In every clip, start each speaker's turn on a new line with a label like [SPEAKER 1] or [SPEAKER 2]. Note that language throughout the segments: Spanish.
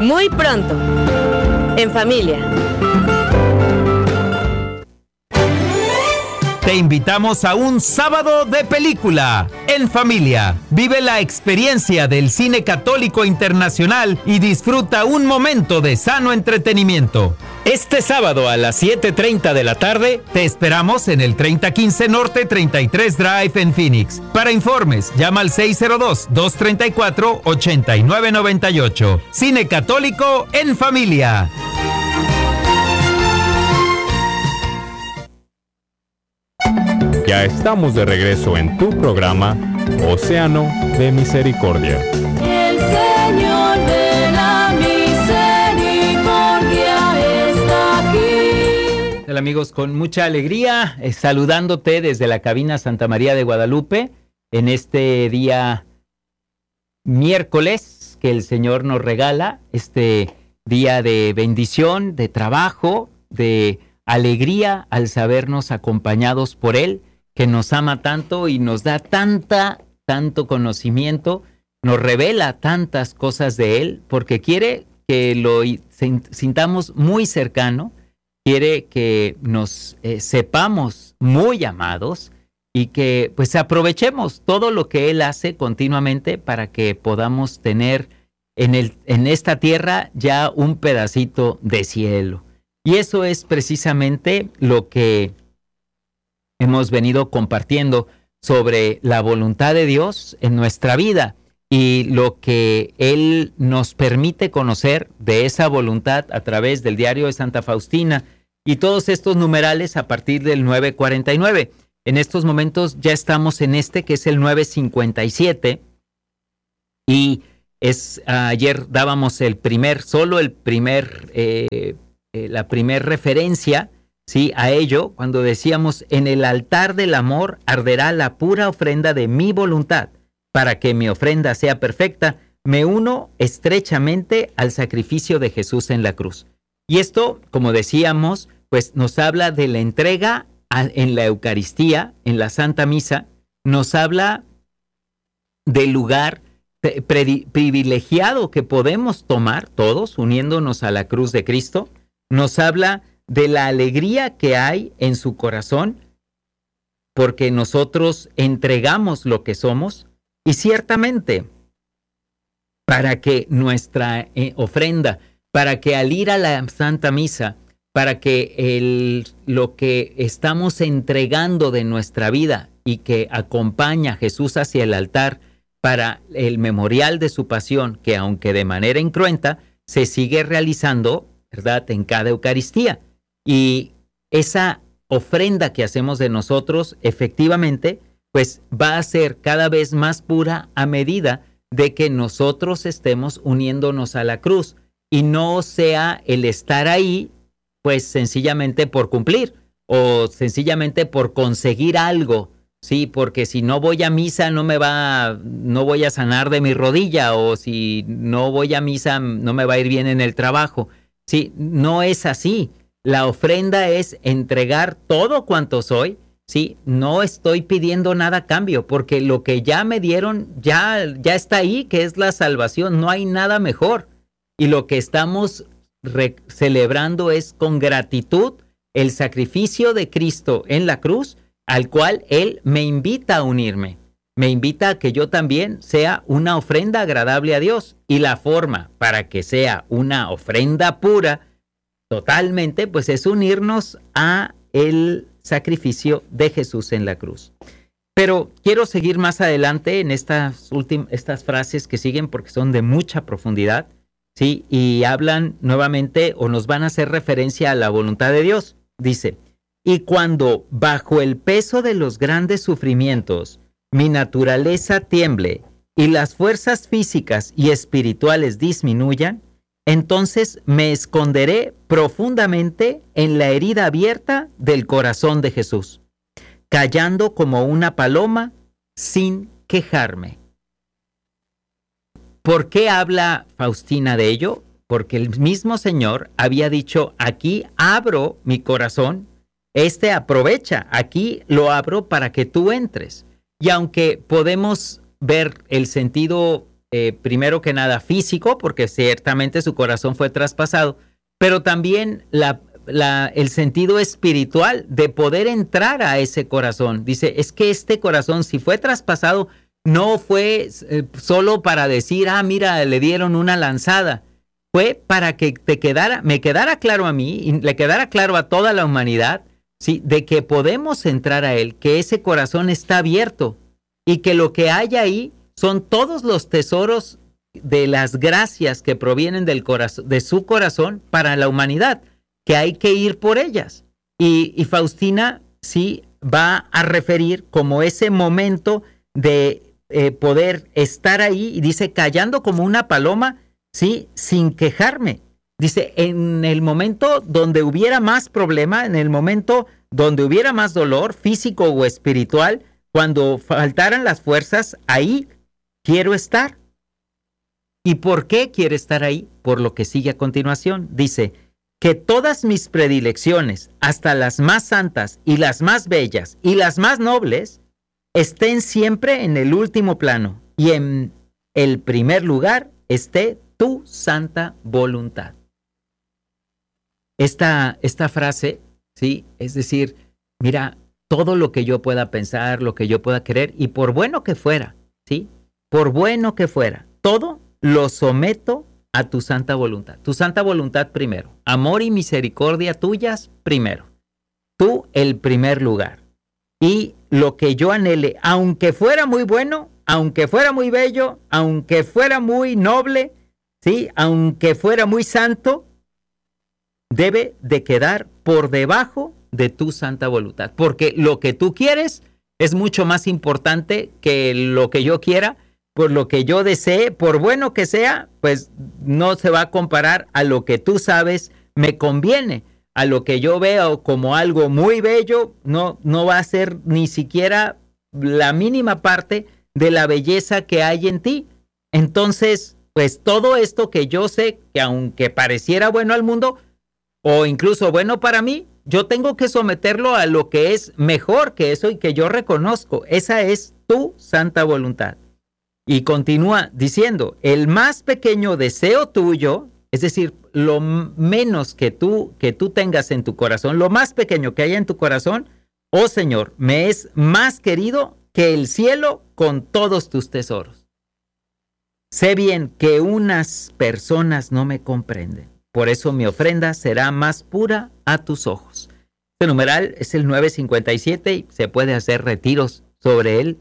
[SPEAKER 1] Muy pronto, en familia.
[SPEAKER 2] Te invitamos a un sábado de película en familia. Vive la experiencia del cine católico internacional y disfruta un momento de sano entretenimiento. Este sábado a las 7:30 de la tarde te esperamos en el 3015 Norte 33 Drive en Phoenix. Para informes, llama al 602-234-8998. Cine católico en familia.
[SPEAKER 3] Ya estamos de regreso en tu programa Océano de Misericordia.
[SPEAKER 4] El Señor de la Misericordia está aquí.
[SPEAKER 2] Hola amigos, con mucha alegría saludándote desde la cabina Santa María de Guadalupe en este día miércoles que el Señor nos regala, este día de bendición, de trabajo, de alegría al sabernos acompañados por Él, que nos ama tanto y nos da tanto conocimiento, nos revela tantas cosas de Él, porque quiere que lo sintamos muy cercano, quiere que nos sepamos muy amados y que pues aprovechemos todo lo que Él hace continuamente para que podamos tener en esta tierra ya un pedacito de cielo. Y eso es precisamente lo que hemos venido compartiendo sobre la voluntad de Dios en nuestra vida y lo que Él nos permite conocer de esa voluntad a través del diario de Santa Faustina y todos estos numerales a partir del 949. En estos momentos ya estamos en que es el 957 y ayer dábamos la primer referencia, ¿sí?, a ello, cuando decíamos: en el altar del amor arderá la pura ofrenda de mi voluntad. Para que mi ofrenda sea perfecta, me uno estrechamente al sacrificio de Jesús en la cruz. Y esto, como decíamos, pues nos habla de la entrega en la Eucaristía, en la Santa Misa, nos habla del lugar privilegiado que podemos tomar todos uniéndonos a la cruz de Cristo, nos habla de la alegría que hay en su corazón porque nosotros entregamos lo que somos y ciertamente para que nuestra ofrenda, para que al ir a la Santa Misa, para que lo que estamos entregando de nuestra vida y que acompaña a Jesús hacia el altar para el memorial de su pasión, que aunque de manera incruenta, se sigue realizando, ¿verdad?, en cada Eucaristía. Y esa ofrenda que hacemos de nosotros, efectivamente, pues va a ser cada vez más pura a medida de que nosotros estemos uniéndonos a la cruz y no sea el estar ahí, pues sencillamente por cumplir o sencillamente por conseguir algo, sí, porque si no voy a misa no voy a sanar de mi rodilla, o si no voy a misa no me va a ir bien en el trabajo. Sí, no es así. La ofrenda es entregar todo cuanto soy, sí, no estoy pidiendo nada a cambio, porque lo que ya me dieron ya está ahí, que es la salvación, no hay nada mejor. Y lo que estamos celebrando es con gratitud el sacrificio de Cristo en la cruz, al cual Él me invita a unirme. Me invita a que yo también sea una ofrenda agradable a Dios. Y la forma para que sea una ofrenda pura, totalmente, pues es unirnos a el sacrificio de Jesús en la cruz. Pero quiero seguir más adelante en estas frases que siguen porque son de mucha profundidad, ¿sí? Y hablan nuevamente o nos van a hacer referencia a la voluntad de Dios. Dice: y cuando bajo el peso de los grandes sufrimientos mi naturaleza tiemble y las fuerzas físicas y espirituales disminuyan, entonces me esconderé profundamente en la herida abierta del corazón de Jesús, callando como una paloma sin quejarme. ¿Por qué habla Faustina de ello? Porque el mismo Señor había dicho: aquí abro mi corazón, aprovecha, aquí lo abro para que tú entres. Y aunque podemos ver el sentido primero que nada físico, porque ciertamente su corazón fue traspasado, pero también el sentido espiritual de poder entrar a ese corazón. Dice, es que este corazón, si fue traspasado, no fue solo para decir, mira, le dieron una lanzada. Fue para que me quedara claro a mí y le quedara claro a toda la humanidad, ¿sí?, de que podemos entrar a Él, que ese corazón está abierto y que lo que hay ahí son todos los tesoros de las gracias que provienen del corazón, de su corazón para la humanidad, que hay que ir por ellas. Y Faustina sí va a referir como ese momento de poder estar ahí, y dice, callando como una paloma, sí, sin quejarme. Dice, en el momento donde hubiera más problema, en el momento donde hubiera más dolor físico o espiritual, cuando faltaran las fuerzas, ahí quiero estar. ¿Y por qué quiere estar ahí? Por lo que sigue a continuación. Dice, que todas mis predilecciones, hasta las más santas y las más bellas y las más nobles, estén siempre en el último plano y en el primer lugar esté tu santa voluntad. Esta frase, ¿sí?, es decir, mira, todo lo que yo pueda pensar, lo que yo pueda querer, y por bueno que fuera, ¿sí?, por bueno que fuera, todo lo someto a tu santa voluntad. Tu santa voluntad primero. Amor y misericordia tuyas primero. Tú el primer lugar. Y lo que yo anhele, aunque fuera muy bueno, aunque fuera muy bello, aunque fuera muy noble, ¿sí?, aunque fuera muy santo, debe de quedar por debajo de tu santa voluntad. Porque lo que tú quieres es mucho más importante que lo que yo quiera. Por lo que yo desee, por bueno que sea, pues no se va a comparar a lo que tú sabes me conviene. A lo que yo veo como algo muy bello, no va a ser ni siquiera la mínima parte de la belleza que hay en ti. Entonces, pues todo esto que yo sé, que aunque pareciera bueno al mundo, o incluso bueno para mí, yo tengo que someterlo a lo que es mejor que eso y que yo reconozco. Esa es tu santa voluntad. Y continúa diciendo, el más pequeño deseo tuyo, es decir, lo menos que tú tengas en tu corazón, lo más pequeño que haya en tu corazón, oh Señor, me es más querido que el cielo con todos tus tesoros. Sé bien que unas personas no me comprenden, por eso mi ofrenda será más pura a tus ojos. Este numeral es el 957 y se puede hacer retiros sobre él.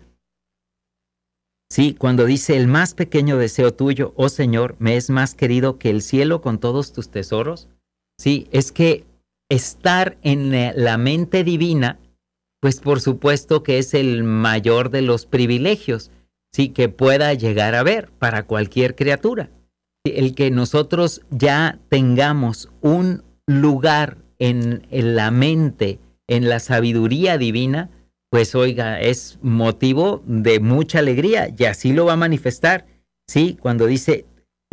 [SPEAKER 2] Sí, cuando dice, el más pequeño deseo tuyo, oh Señor, me es más querido que el cielo con todos tus tesoros. Sí, es que estar en la mente divina, pues por supuesto que es el mayor de los privilegios, sí, que pueda llegar a haber para cualquier criatura. El que nosotros ya tengamos un lugar en la mente, en la sabiduría divina, pues oiga, es motivo de mucha alegría y así lo va a manifestar, ¿sí? Cuando dice,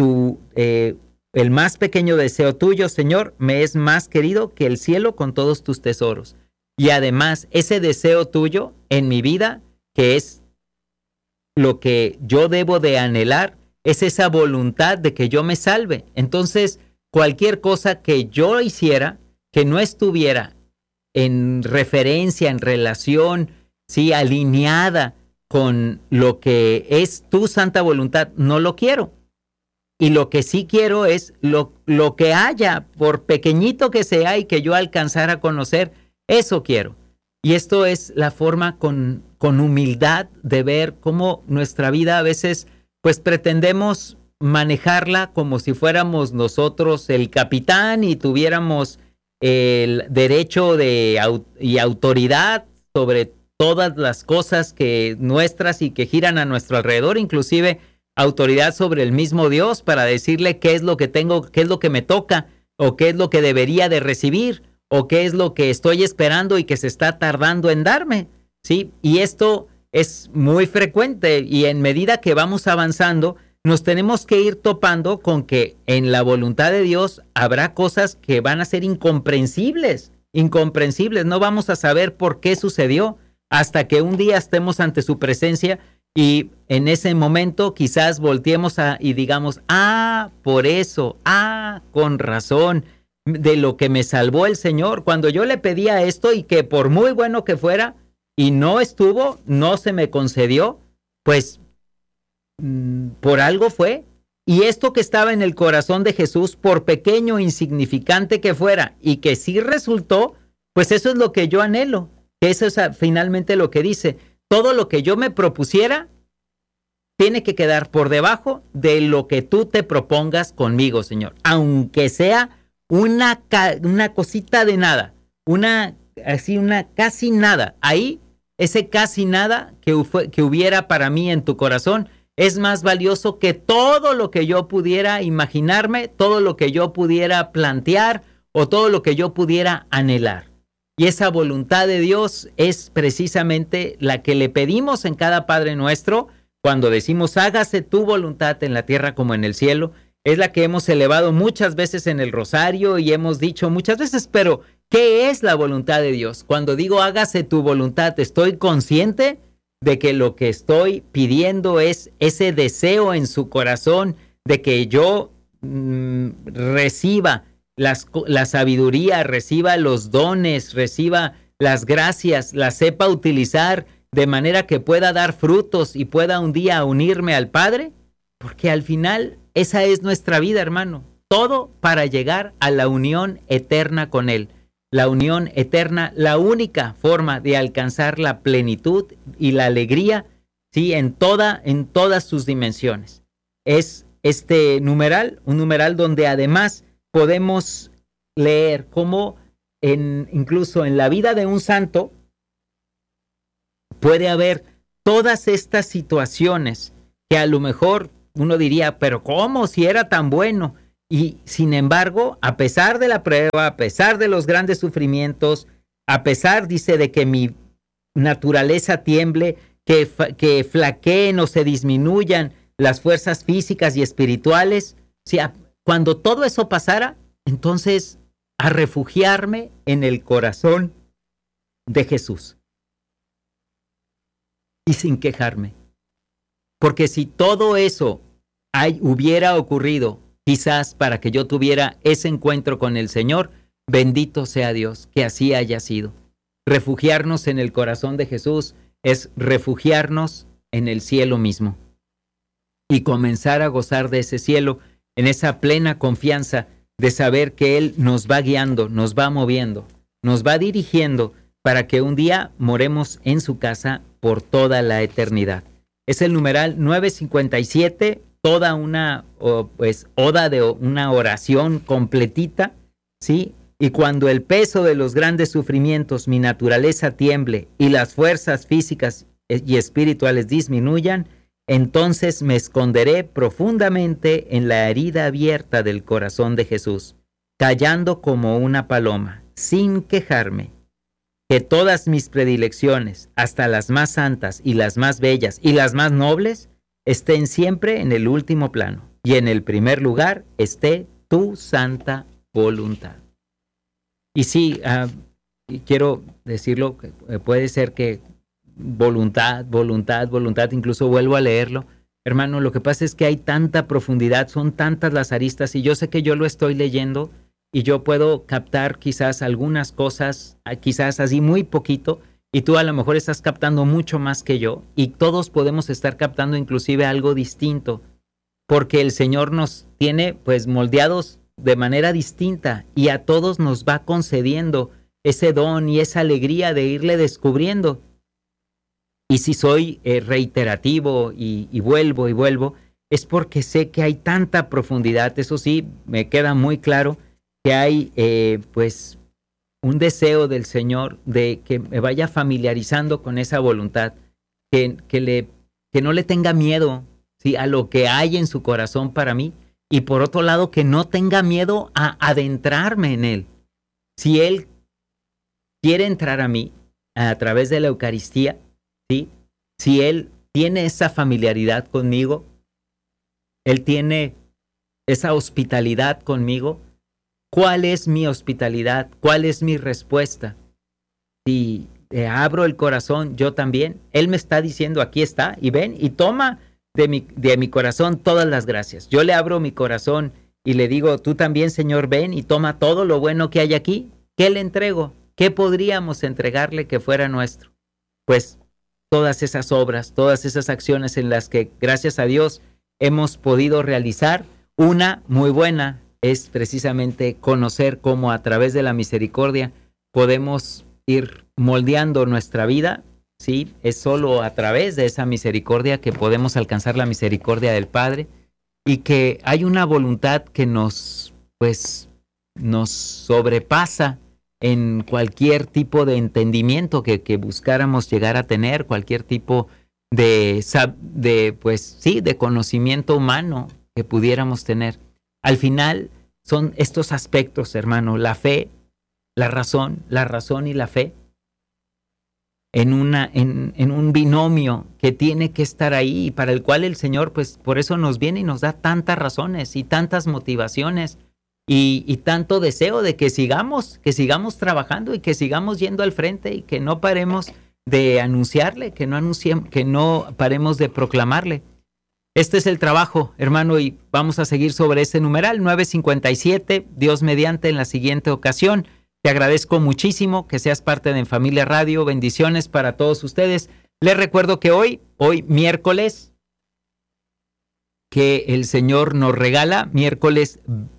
[SPEAKER 2] el más pequeño deseo tuyo, Señor, me es más querido que el cielo con todos tus tesoros. Y además, ese deseo tuyo en mi vida, que es lo que yo debo de anhelar, es esa voluntad de que yo me salve. Entonces, cualquier cosa que yo hiciera, que no estuviera en referencia, en relación, sí, alineada con lo que es tu santa voluntad, no lo quiero. Y lo que sí quiero es lo que haya, por pequeñito que sea y que yo alcanzara a conocer, eso quiero. Y esto es la forma con humildad de ver cómo nuestra vida a veces, pues pretendemos manejarla como si fuéramos nosotros el capitán y tuviéramos el derecho y autoridad sobre todas las cosas que nuestras y que giran a nuestro alrededor, inclusive autoridad sobre el mismo Dios para decirle qué es lo que tengo, qué es lo que me toca, o qué es lo que debería de recibir, o qué es lo que estoy esperando y que se está tardando en darme, ¿sí? Y esto es muy frecuente y en medida que vamos avanzando, nos tenemos que ir topando con que en la voluntad de Dios habrá cosas que van a ser incomprensibles, no vamos a saber por qué sucedió hasta que un día estemos ante su presencia Y en ese momento quizás volteemos y digamos, por eso, con razón, de lo que me salvó el Señor. Cuando yo le pedía esto y que por muy bueno que fuera y no estuvo, no se me concedió, pues por algo fue. Y esto que estaba en el corazón de Jesús, por pequeño e insignificante que fuera y que sí resultó, pues eso es lo que yo anhelo. Eso es finalmente lo que dice. Todo lo que yo me propusiera tiene que quedar por debajo de lo que tú te propongas conmigo, Señor. Aunque sea una cosita de nada, una casi nada. Ahí, ese casi nada que hubiera para mí en tu corazón es más valioso que todo lo que yo pudiera imaginarme, todo lo que yo pudiera plantear o todo lo que yo pudiera anhelar. Y esa voluntad de Dios es precisamente la que le pedimos en cada Padre Nuestro cuando decimos hágase tu voluntad en la tierra como en el cielo. Es la que hemos elevado muchas veces en el rosario y hemos dicho muchas veces, pero ¿qué es la voluntad de Dios? Cuando digo hágase tu voluntad, estoy consciente de que lo que estoy pidiendo es ese deseo en su corazón de que yo reciba la sabiduría, reciba los dones, reciba las gracias, las sepa utilizar de manera que pueda dar frutos y pueda un día unirme al Padre, porque al final esa es nuestra vida, hermano. Todo para llegar a la unión eterna con Él. La unión eterna, la única forma de alcanzar la plenitud y la alegría, ¿sí? en todas sus dimensiones. Es este numeral, un numeral donde además podemos leer cómo incluso en la vida de un santo puede haber todas estas situaciones que a lo mejor uno diría, pero ¿cómo si era tan bueno? Y sin embargo, a pesar de la prueba, a pesar de los grandes sufrimientos, a pesar, dice, de que mi naturaleza tiemble, que flaqueen o se disminuyan las fuerzas físicas y espirituales, cuando todo eso pasara, entonces a refugiarme en el corazón de Jesús y sin quejarme. Porque si todo eso hubiera ocurrido, quizás para que yo tuviera ese encuentro con el Señor, bendito sea Dios, que así haya sido. Refugiarnos en el corazón de Jesús es refugiarnos en el cielo mismo y comenzar a gozar de ese cielo en esa plena confianza de saber que Él nos va guiando, nos va moviendo, nos va dirigiendo para que un día moremos en su casa por toda la eternidad. Es el numeral 957, toda una oda de una oración completita, ¿sí? Y cuando el peso de los grandes sufrimientos, mi naturaleza tiemble y las fuerzas físicas y espirituales disminuyan, entonces me esconderé profundamente en la herida abierta del corazón de Jesús, callando como una paloma, sin quejarme. Que todas mis predilecciones, hasta las más santas y las más bellas y las más nobles, estén siempre en el último plano, y en el primer lugar esté tu santa voluntad. Y sí, quiero decirlo, puede ser que voluntad, incluso vuelvo a leerlo. Hermano, lo que pasa es que hay tanta profundidad, son tantas las aristas, y yo sé que yo lo estoy leyendo, y yo puedo captar quizás algunas cosas, quizás así muy poquito, y tú a lo mejor estás captando mucho más que yo, y todos podemos estar captando inclusive algo distinto, porque el Señor nos tiene pues moldeados de manera distinta, y a todos nos va concediendo ese don y esa alegría de irle descubriendo. Y si soy reiterativo y vuelvo, es porque sé que hay tanta profundidad. Eso sí, me queda muy claro que hay pues un deseo del Señor de que me vaya familiarizando con esa voluntad, que no le tenga miedo, ¿sí?, a lo que hay en su corazón para mí, y por otro lado que no tenga miedo a adentrarme en Él. Si Él quiere entrar a mí a través de la Eucaristía, ¿sí?, si Él tiene esa familiaridad conmigo, Él tiene esa hospitalidad conmigo, ¿cuál es mi hospitalidad? ¿Cuál es mi respuesta? Si te abro el corazón, yo también. Él me está diciendo, aquí está, y ven, y toma de mi corazón todas las gracias. Yo le abro mi corazón y le digo, tú también, Señor, ven y toma todo lo bueno que hay aquí. ¿Qué le entrego? ¿Qué podríamos entregarle que fuera nuestro? Pues todas esas obras, todas esas acciones en las que, gracias a Dios, hemos podido realizar. Una muy buena es precisamente conocer cómo a través de la misericordia podemos ir moldeando nuestra vida, ¿sí? Es solo a través de esa misericordia que podemos alcanzar la misericordia del Padre, y que hay una voluntad que nos sobrepasa en cualquier tipo de entendimiento que buscáramos llegar a tener, cualquier tipo de conocimiento humano que pudiéramos tener. Al final son estos aspectos, hermano, la fe, la razón y la fe, en un binomio que tiene que estar ahí, y para el cual el Señor, pues por eso nos viene y nos da tantas razones y tantas motivaciones y tanto deseo de que sigamos trabajando y que sigamos yendo al frente y que no paremos de anunciarle, que no paremos de proclamarle. Este es el trabajo, hermano, y vamos a seguir sobre ese numeral 957, Dios mediante, en la siguiente ocasión. Te agradezco muchísimo que seas parte de En Familia Radio. Bendiciones para todos ustedes. Les recuerdo que hoy miércoles, que el Señor nos regala, miércoles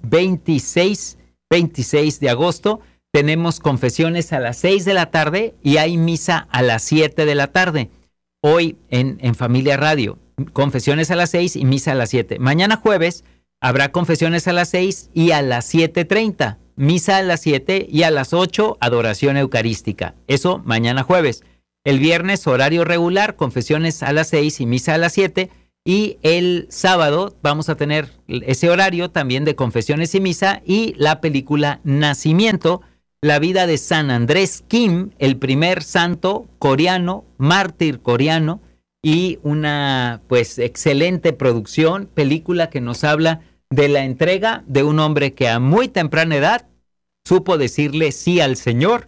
[SPEAKER 2] 26 de agosto, tenemos confesiones a las 6 de la tarde y hay misa a las 7 de la tarde. Hoy en Familia Radio, confesiones a las 6 y misa a las 7. Mañana jueves habrá confesiones a las 6 y a las 7:30. Misa a las 7 y a las 8, adoración eucarística. Eso mañana jueves. El viernes, horario regular, confesiones a las 6 y misa a las 7. Y el sábado vamos a tener ese horario también de confesiones y misa y la película Nacimiento, la vida de San Andrés Kim, el primer santo coreano, mártir coreano, y una excelente producción, película que nos habla de la entrega de un hombre que a muy temprana edad supo decirle sí al Señor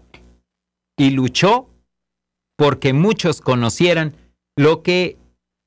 [SPEAKER 2] y luchó porque muchos conocieran lo que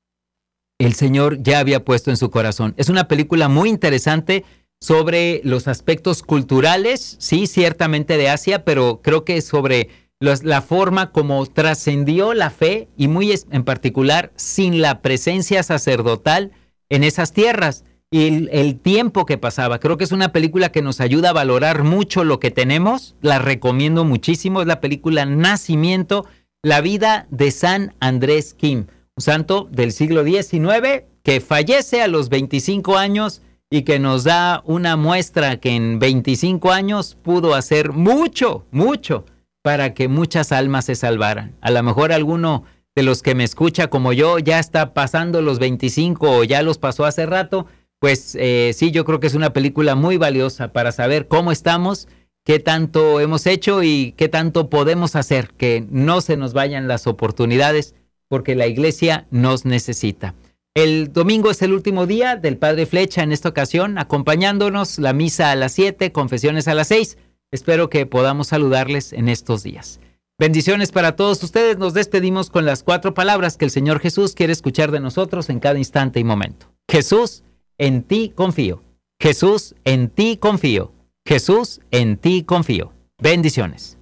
[SPEAKER 2] el Señor ya había puesto en su corazón. Es una película muy interesante sobre los aspectos culturales, sí, ciertamente de Asia, pero creo que sobre la forma como trascendió la fe y muy en particular sin la presencia sacerdotal en esas tierras. Y el tiempo que pasaba. Creo que es una película que nos ayuda a valorar mucho lo que tenemos. La recomiendo muchísimo. Es la película Nacimiento, la vida de San Andrés Kim, un santo del siglo XIX que fallece a los 25 años y que nos da una muestra que en 25 años pudo hacer mucho para que muchas almas se salvaran. A lo mejor alguno de los que me escucha como yo ya está pasando los 25 o ya los pasó hace rato. Pues sí, yo creo que es una película muy valiosa para saber cómo estamos, qué tanto hemos hecho y qué tanto podemos hacer, que no se nos vayan las oportunidades, porque la iglesia nos necesita. El domingo es el último día del Padre Flecha en esta ocasión, acompañándonos, la misa a las 7, confesiones a las 6. Espero que podamos saludarles en estos días. Bendiciones para todos ustedes. Nos despedimos con las 4 palabras que el Señor Jesús quiere escuchar de nosotros en cada instante y momento. Jesús, en ti confío. Jesús, en ti confío. Jesús, en ti confío. Bendiciones.